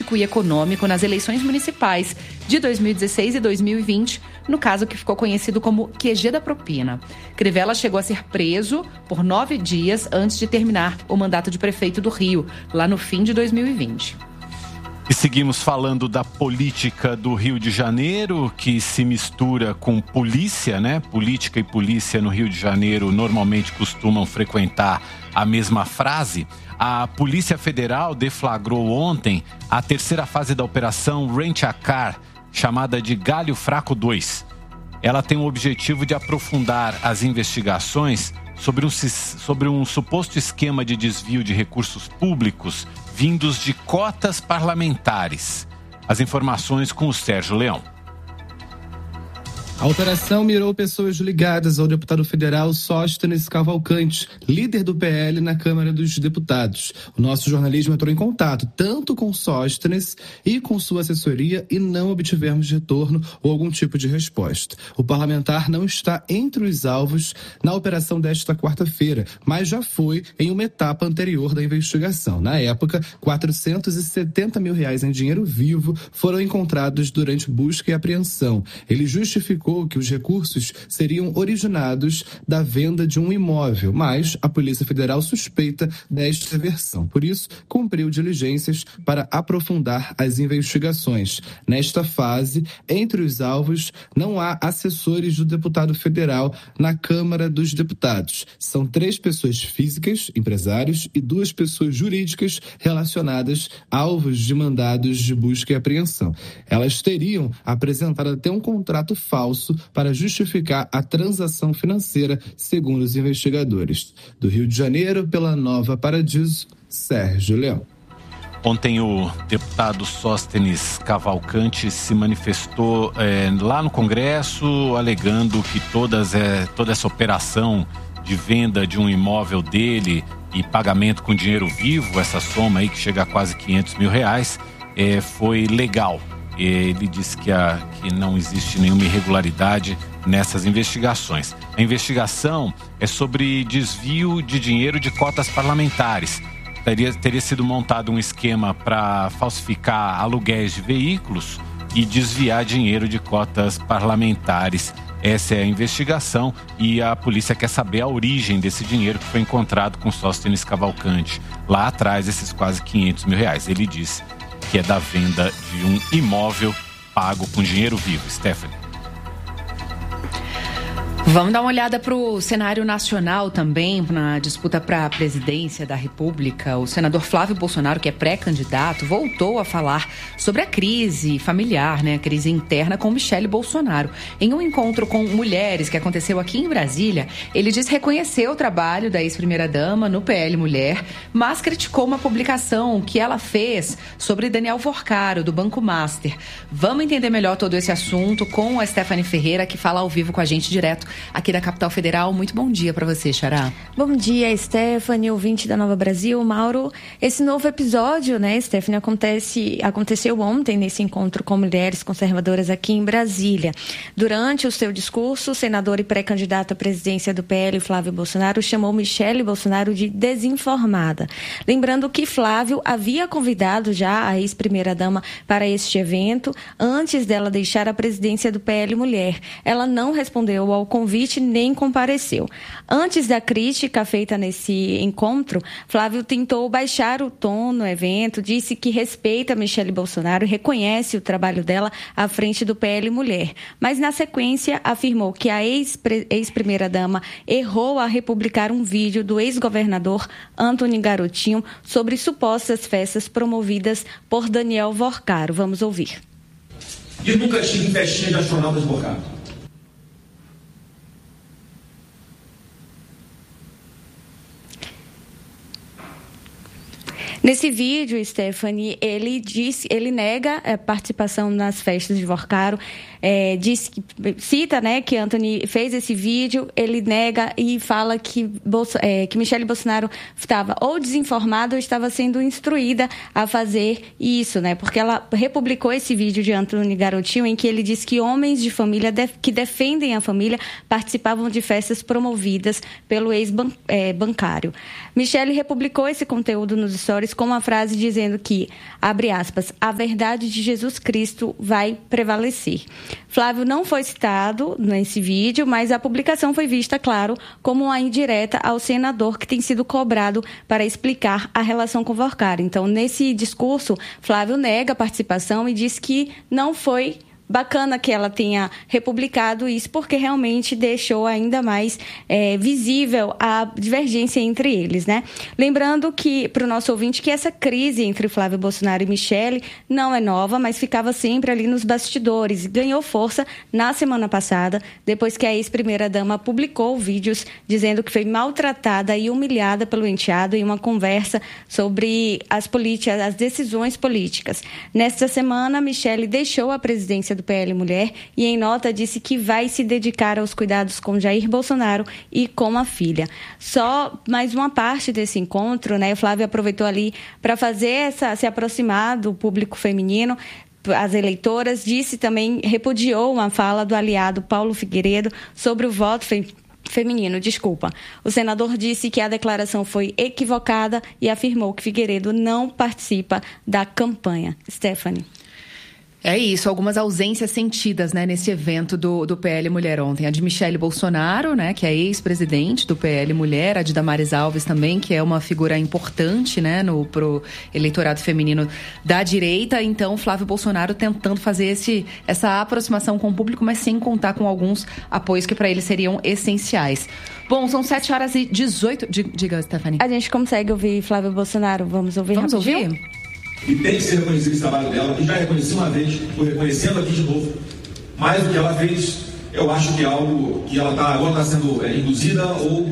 político e econômico nas eleições municipais de 2016 e 2020, no caso que ficou conhecido como QG da propina. Crivella chegou a ser preso por 9 dias antes de terminar o mandato de prefeito do Rio, lá no fim de 2020. E seguimos falando da política do Rio de Janeiro, que se mistura com polícia, né? Política e polícia no Rio de Janeiro normalmente costumam frequentar a mesma frase. A Polícia Federal deflagrou ontem a terceira fase da Operação Rent-a-Car, chamada de Galho Fraco 2. Ela tem o objetivo de aprofundar as investigações sobre um suposto esquema de desvio de recursos públicos vindos de cotas parlamentares. As informações com o Sérgio Leão. A operação mirou pessoas ligadas ao deputado federal Sóstenes Cavalcante, líder do PL na Câmara dos Deputados. O nosso jornalismo entrou em contato tanto com Sóstenes e com sua assessoria e não obtivemos retorno ou algum tipo de resposta. O parlamentar não está entre os alvos na operação desta quarta-feira, mas já foi em uma etapa anterior da investigação. Na época, R$470 mil em dinheiro vivo foram encontrados durante busca e apreensão. Ele justificou que os recursos seriam originados da venda de um imóvel, mas a Polícia Federal suspeita desta versão. Por isso, cumpriu diligências para aprofundar as investigações. Nesta fase, entre os alvos, não há assessores do deputado federal na Câmara dos Deputados. São 3 pessoas físicas, empresários, e 2 pessoas jurídicas relacionadas alvos de mandados de busca e apreensão. Elas teriam apresentado até um contrato falso para justificar a transação financeira, segundo os investigadores. Do Rio de Janeiro, pela Nova Paradiso, Sérgio Leão. Ontem o deputado Sóstenes Cavalcante se manifestou lá no Congresso, alegando que toda essa operação de venda de um imóvel dele e pagamento com dinheiro vivo, essa soma aí que chega a quase R$500 mil, foi legal. Ele disse que não existe nenhuma irregularidade nessas investigações. A investigação é sobre desvio de dinheiro de cotas parlamentares. Teria sido montado um esquema para falsificar aluguéis de veículos e desviar dinheiro de cotas parlamentares. Essa é a investigação e a polícia quer saber a origem desse dinheiro que foi encontrado com Sóstenes Cavalcante. Lá atrás, esses quase R$500 mil. Ele disse que é da venda de um imóvel pago com dinheiro vivo. Stephanie. Vamos dar uma olhada para o cenário nacional também, na disputa para a presidência da República. O senador Flávio Bolsonaro, que é pré-candidato, voltou a falar sobre a crise familiar, a crise interna com Michele Bolsonaro. Em um encontro com mulheres que aconteceu aqui em Brasília, ele disse reconhecer o trabalho da ex-primeira-dama no PL Mulher, mas criticou uma publicação que ela fez sobre Daniel Forcaro, do Banco Master. Vamos entender melhor todo esse assunto com a Stephanie Ferreira, que fala ao vivo com a gente direto aqui da Capital Federal. Muito bom dia para você, Xará. Bom dia, Stephanie, ouvinte da Nova Brasil. Mauro, esse novo episódio, Stephanie, aconteceu ontem nesse encontro com mulheres conservadoras aqui em Brasília. Durante o seu discurso, o senador e pré-candidato à presidência do PL, Flávio Bolsonaro, chamou Michele Bolsonaro de desinformada. Lembrando que Flávio havia convidado já a ex-primeira-dama para este evento antes dela deixar a presidência do PL Mulher. Ela não respondeu ao convite nem compareceu. Antes da crítica feita nesse encontro, Flávio tentou baixar o tom no evento, disse que respeita Michele Bolsonaro e reconhece o trabalho dela à frente do PL Mulher. Mas, na sequência, afirmou que a ex-primeira-dama errou a republicar um vídeo do ex-governador Antony Garotinho sobre supostas festas promovidas por Daniel Forcaro. Vamos ouvir. E nunca tive em festinha de astronautas Forcaro. Nesse vídeo, Stephanie, ele nega a participação nas festas de Forcaro, cita, que Antony fez esse vídeo, ele nega e fala que Michele Bolsonaro estava ou desinformada ou estava sendo instruída a fazer isso, porque ela republicou esse vídeo de Antony Garotinho em que ele diz que homens de família que defendem a família participavam de festas promovidas pelo ex-bancário. Michele republicou esse conteúdo nos stories depois com uma frase dizendo que, abre aspas, a verdade de Jesus Cristo vai prevalecer. Flávio não foi citado nesse vídeo, mas a publicação foi vista, claro, como uma indireta ao senador que tem sido cobrado para explicar a relação com Vorcari. Então, nesse discurso, Flávio nega a participação e diz que não foi bacana que ela tenha republicado isso, porque realmente deixou ainda mais visível a divergência entre eles, né? Lembrando que, para o nosso ouvinte, que essa crise entre Flávio Bolsonaro e Michele não é nova, mas ficava sempre ali nos bastidores e ganhou força na semana passada, depois que a ex-primeira-dama publicou vídeos dizendo que foi maltratada e humilhada pelo enteado em uma conversa sobre as decisões políticas. Nesta semana, Michele deixou a presidência do PL Mulher e em nota disse que vai se dedicar aos cuidados com Jair Bolsonaro e com a filha. Só mais uma parte desse encontro, né? O Flávio aproveitou ali para se aproximar do público feminino. As eleitoras, repudiou uma fala do aliado Paulo Figueiredo sobre o voto feminino. O senador disse que a declaração foi equivocada e afirmou que Figueiredo não participa da campanha. Stephanie. É isso, algumas ausências sentidas, né, nesse evento do PL Mulher ontem. A de Michele Bolsonaro, né, que é ex-presidente do PL Mulher, a de Damares Alves também, que é uma figura importante, né, pro eleitorado feminino da direita. Então, Flávio Bolsonaro tentando fazer essa aproximação com o público, mas sem contar com alguns apoios que para ele seriam essenciais. Bom, são 7h18. Diga, Stephanie. A gente consegue ouvir Flávio Bolsonaro? Vamos ouvir rapidinho? E tem que ser reconhecido esse trabalho dela, que já reconheci uma vez, estou reconhecendo aqui de novo. Mas o que ela fez, eu acho que é algo que ela agora está sendo induzida ou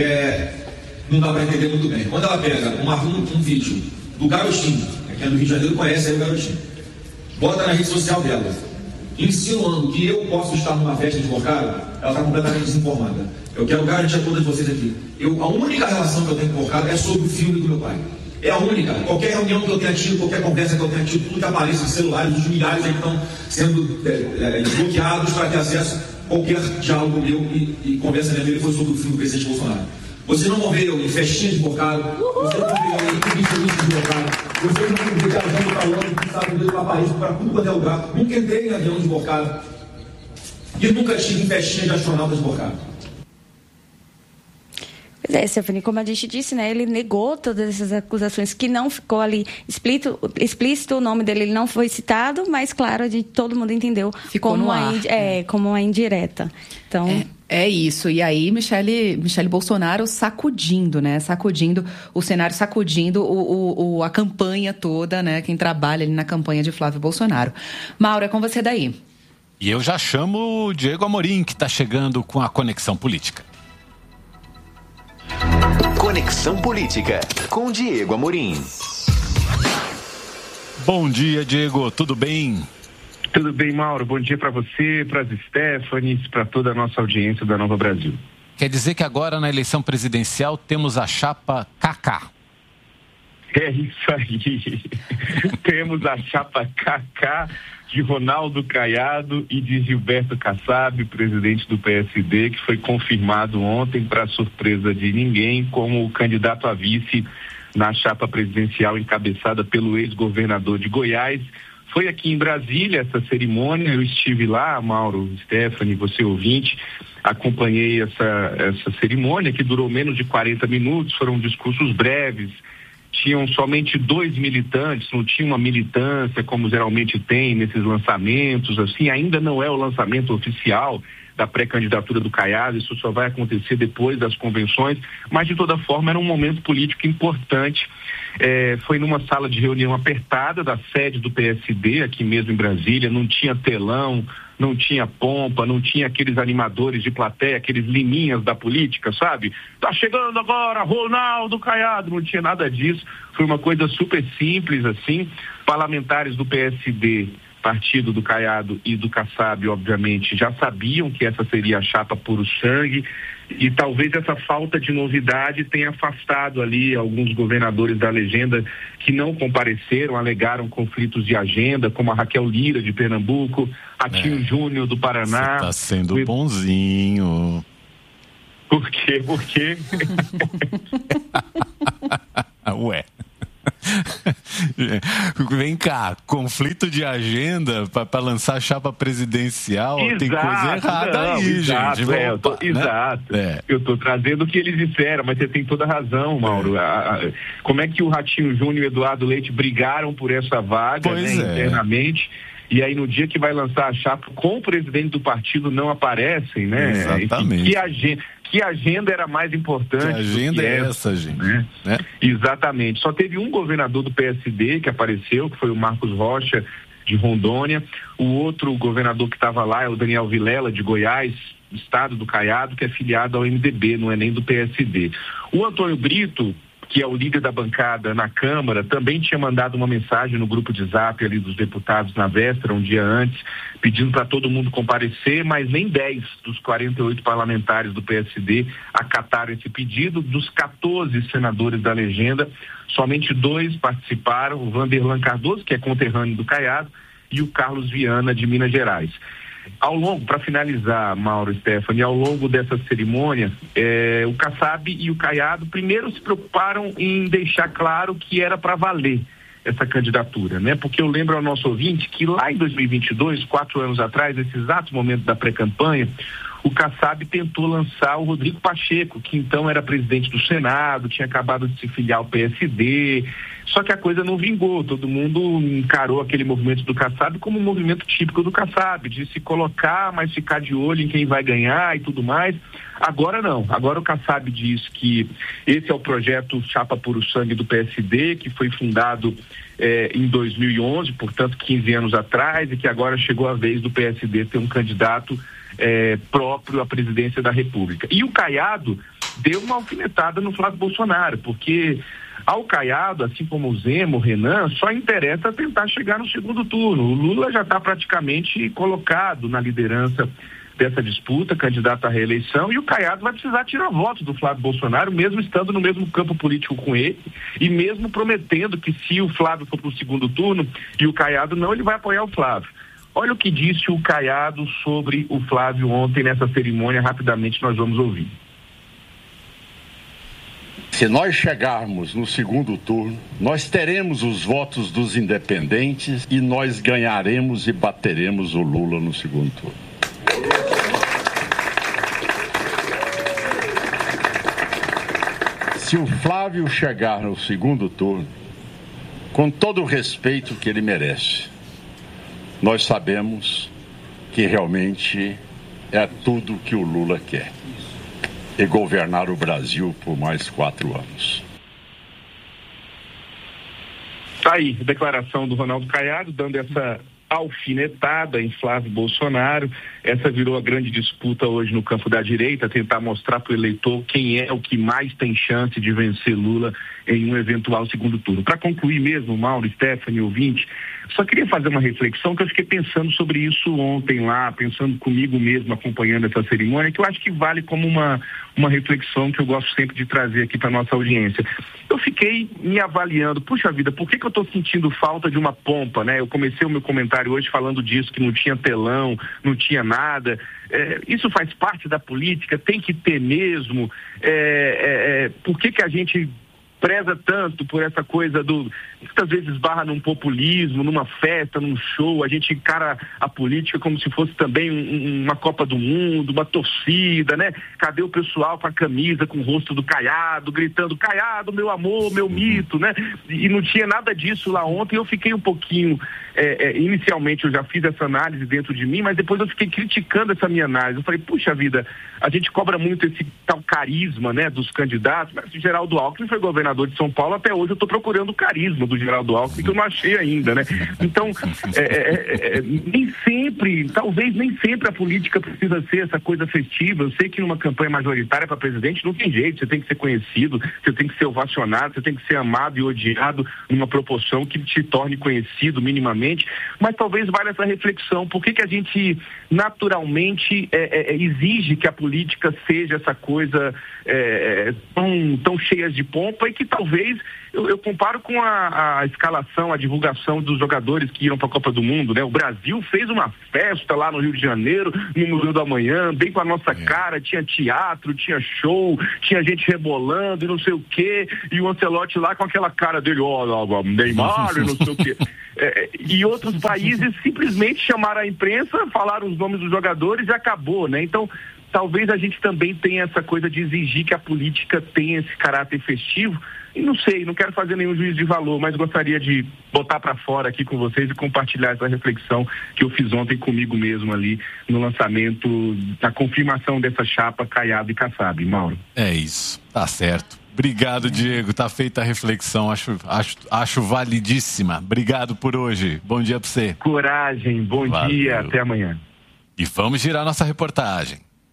não dá para entender muito bem. Quando ela pega um vídeo do Garotinho, que é do Rio de Janeiro, conhece aí o Garotinho, bota na rede social dela, insinuando que eu posso estar numa festa de Vorcari, ela está completamente desinformada. Eu quero garantir a todas vocês aqui. A única relação que eu tenho com Vorcari é sobre o filme do meu pai. É a única. Qualquer reunião que eu tenha tido, qualquer conversa que eu tenha tido, tudo que aparece nos celulares, os milhares aí que estão sendo desbloqueados para ter acesso a qualquer diálogo meu e conversa minha dele foi sobre o filme do presidente Bolsonaro. Vocês não vão ver eu em festinha de Vorcari, vocês não vão ver eu em entrevista de Vorcari, vocês não vão ver viajando para Londres, para Estados Unidos, para Paris, para tudo quanto é lugar. Nunca entrei em avião de Vorcari e nunca estive em festinha de astronautas de Vorcari. Stephanie, como a gente disse, né, ele negou todas essas acusações, que não ficou ali explícito, o nome dele não foi citado, mas claro, todo mundo entendeu ficou como no ar, como uma indireta. Então, é isso. E aí, Michele Bolsonaro sacudindo o cenário, sacudindo a campanha toda, né? Quem trabalha ali na campanha de Flávio Bolsonaro. Mauro, é com você daí. E eu já chamo o Diego Amorim, que está chegando com a Conexão Política. Conexão Política, com Diego Amorim. Bom dia, Diego, tudo bem? Tudo bem, Mauro. Bom dia para você, para as Stephanies, para toda a nossa audiência da Nova Brasil. Quer dizer que agora na eleição presidencial temos a chapa KK. É isso aí. Temos a chapa KK de Ronaldo Caiado e de Gilberto Kassab, presidente do PSD, que foi confirmado ontem, para surpresa de ninguém, como o candidato a vice na chapa presidencial encabeçada pelo ex-governador de Goiás. Foi aqui em Brasília essa cerimônia, eu estive lá, Mauro, Stephanie, você ouvinte, acompanhei essa cerimônia que durou menos de 40 minutos, foram discursos breves, tinham somente 2 militantes, não tinha uma militância como geralmente tem nesses lançamentos, assim, ainda não é o lançamento oficial da pré-candidatura do Caiado, isso só vai acontecer depois das convenções, mas de toda forma era um momento político importante. Foi numa sala de reunião apertada da sede do PSD, aqui mesmo em Brasília, não tinha telão, não tinha pompa, não tinha aqueles animadores de plateia, aqueles liminhas da política, sabe? Tá chegando agora, Ronaldo Caiado, não tinha nada disso, foi uma coisa super simples, assim. Parlamentares do PSD, partido do Caiado e do Kassab, obviamente, já sabiam que essa seria a chapa puro sangue, e talvez essa falta de novidade tenha afastado ali alguns governadores da legenda que não compareceram, alegaram conflitos de agenda, como a Raquel Lira, de Pernambuco, Ratinho Júnior, do Paraná. Você tá sendo bonzinho. Por quê? Por quê? Ué. Vem cá, conflito de agenda para lançar a chapa presidencial, exato, tem coisa errada aí, exato, gente. Exato. Eu estou trazendo o que eles disseram, mas você tem toda a razão, Mauro. Como é que o Ratinho Júnior e o Eduardo Leite brigaram por essa vaga, internamente? E aí no dia que vai lançar a chapa com o presidente do partido não aparecem, né? Exatamente. Enfim, que agenda era mais importante? Que agenda é essa, gente? Né? Exatamente. Só teve um governador do PSD que apareceu, que foi o Marcos Rocha, de Rondônia. O outro governador que estava lá é o Daniel Vilela, de Goiás, estado do Caiado, que é filiado ao MDB, não é nem do PSD. O Antônio Brito, que é o líder da bancada na Câmara, também tinha mandado uma mensagem no grupo de Zap ali dos deputados na véspera, um dia antes, pedindo para todo mundo comparecer, mas nem 10 dos 48 parlamentares do PSD acataram esse pedido. Dos 14 senadores da legenda, somente 2 participaram, o Vanderlan Cardoso, que é conterrâneo do Caiado, e o Carlos Viana, de Minas Gerais. Para finalizar, Mauro e Stephanie, ao longo dessa cerimônia, o Kassab e o Caiado primeiro se preocuparam em deixar claro que era para valer essa candidatura, né? Porque eu lembro ao nosso ouvinte que lá em 2022, 4 anos atrás, nesse exato momento da pré-campanha, o Kassab tentou lançar o Rodrigo Pacheco, que então era presidente do Senado, tinha acabado de se filiar ao PSD, só que a coisa não vingou. Todo mundo encarou aquele movimento do Kassab como um movimento típico do Kassab, de se colocar, mas ficar de olho em quem vai ganhar e tudo mais. Agora não, agora o Kassab diz que esse é o projeto Chapa Puro Sangue do PSD, que foi fundado em 2011, portanto 15 anos atrás, e que agora chegou a vez do PSD ter um candidato próprio à presidência da República. E o Caiado deu uma alfinetada no Flávio Bolsonaro, porque ao Caiado, assim como o Zema, o Renan, só interessa tentar chegar no segundo turno. O Lula já está praticamente colocado na liderança dessa disputa, candidato à reeleição, e o Caiado vai precisar tirar votos do Flávio Bolsonaro, mesmo estando no mesmo campo político com ele, e mesmo prometendo que se o Flávio for para o segundo turno e o Caiado não, ele vai apoiar o Flávio. Olha o que disse o Caiado sobre o Flávio ontem nessa cerimônia, rapidamente nós vamos ouvir. Se nós chegarmos no segundo turno, nós teremos os votos dos independentes e nós ganharemos e bateremos o Lula no segundo turno. Se o Flávio chegar no segundo turno, com todo o respeito que ele merece, nós sabemos que realmente é tudo que o Lula quer. E governar o Brasil por mais 4 anos. Tá aí, a declaração do Ronaldo Caiado, dando essa alfinetada em Flávio Bolsonaro. Essa virou a grande disputa hoje no campo da direita, tentar mostrar para o eleitor quem é o que mais tem chance de vencer Lula em um eventual segundo turno. Para concluir mesmo, Mauro, Stephanie, ouvinte, só queria fazer uma reflexão que eu fiquei pensando sobre isso ontem lá, pensando comigo mesmo, acompanhando essa cerimônia, que eu acho que vale como uma reflexão que eu gosto sempre de trazer aqui para nossa audiência. Eu fiquei me avaliando, puxa vida, por que eu estou sentindo falta de uma pompa, né? Eu comecei o meu comentário hoje falando disso, que não tinha telão, não tinha nada. Isso faz parte da política, tem que ter mesmo. Por que a gente preza tanto por essa coisa muitas vezes barra num populismo, numa festa, num show, a gente encara a política como se fosse também uma Copa do Mundo, uma torcida, né? Cadê o pessoal com a camisa, com o rosto do Caiado, gritando, Caiado, meu amor, meu mito, né? E não tinha nada disso lá ontem. Eu fiquei um pouquinho, inicialmente eu já fiz essa análise dentro de mim, mas depois eu fiquei criticando essa minha análise. Eu falei, puxa vida, a gente cobra muito esse tal carisma, né, dos candidatos, mas o Geraldo Alckmin foi governador de São Paulo, até hoje eu estou procurando o carisma do Geraldo Alckmin, que eu não achei ainda, né? Então, nem sempre, talvez nem sempre a política precisa ser essa coisa festiva. Eu sei que numa campanha majoritária para presidente não tem jeito, você tem que ser conhecido, você tem que ser ovacionado, você tem que ser amado e odiado numa proporção que te torne conhecido minimamente, mas talvez valha essa reflexão. Por que a gente naturalmente exige que a política seja essa coisa tão cheia de pompa e que talvez eu comparo com a escalação, a divulgação dos jogadores que iam para a Copa do Mundo, né? O Brasil fez uma festa lá no Rio de Janeiro, no Museu do Amanhã, bem com a nossa cara, tinha teatro, tinha show, tinha gente rebolando e não sei o quê, e o Ancelotti lá com aquela cara dele, Neymar e não sei o quê. E outros países simplesmente chamaram a imprensa, falaram os nomes dos jogadores e acabou, né? Então, talvez a gente também tenha essa coisa de exigir que a política tenha esse caráter festivo. E não sei, não quero fazer nenhum juízo de valor, mas gostaria de botar para fora aqui com vocês e compartilhar essa reflexão que eu fiz ontem comigo mesmo ali no lançamento, da confirmação dessa chapa Caiado e Kassab, Mauro. É isso, tá certo. Obrigado, Diego, tá feita a reflexão, acho validíssima. Obrigado por hoje, bom dia para você. Coragem, bom dia, até amanhã. E vamos girar nossa reportagem.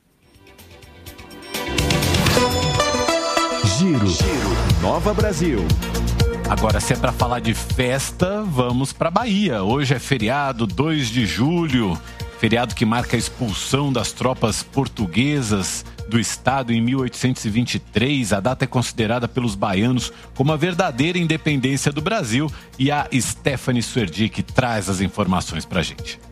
Giro Nova Brasil. Agora, se é para falar de festa, vamos para Bahia. Hoje é feriado, 2 de julho, feriado que marca a expulsão das tropas portuguesas do estado em 1823. A data é considerada pelos baianos como a verdadeira independência do Brasil. E a Stephanie Suerdi que traz as informações para a gente.